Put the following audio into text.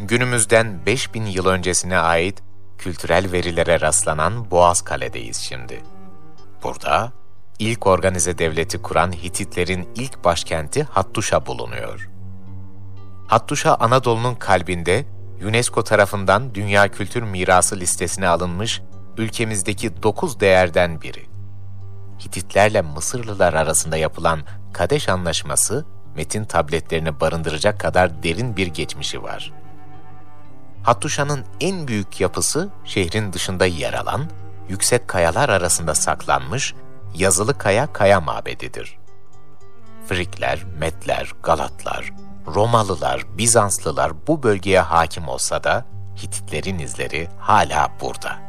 günümüzden 5000 yıl öncesine ait kültürel verilere rastlanan Boğazkale'deyiz şimdi. Burada, ilk organize devleti kuran Hititlerin ilk başkenti Hattuşa bulunuyor. Hattuşa, Anadolu'nun kalbinde, UNESCO tarafından Dünya Kültür Mirası listesine alınmış ülkemizdeki 9 değerden biri. Hititlerle Mısırlılar arasında yapılan Kadeş Anlaşması, metin tabletlerini barındıracak kadar derin bir geçmişi var. Hattuşa'nın en büyük yapısı şehrin dışında yer alan, yüksek kayalar arasında saklanmış Yazılı Kaya Mabedidir. Frikler, Medler, Galatlar, Romalılar, Bizanslılar bu bölgeye hakim olsa da Hititlerin izleri hala burada.